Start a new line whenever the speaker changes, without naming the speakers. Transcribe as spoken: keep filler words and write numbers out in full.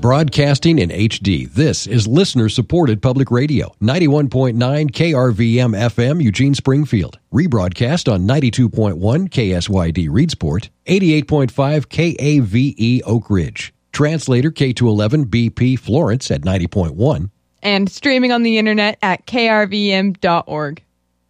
Broadcasting in H D, this is listener-supported public radio, ninety-one point nine K R V M F M, Eugene, Springfield. Rebroadcast on ninety-two point one K S Y D, Reedsport, eighty-eight point five K A V E, Oak Ridge. Translator K two eleven B P, Florence at ninety point one.
And streaming on the internet at K R V M dot org.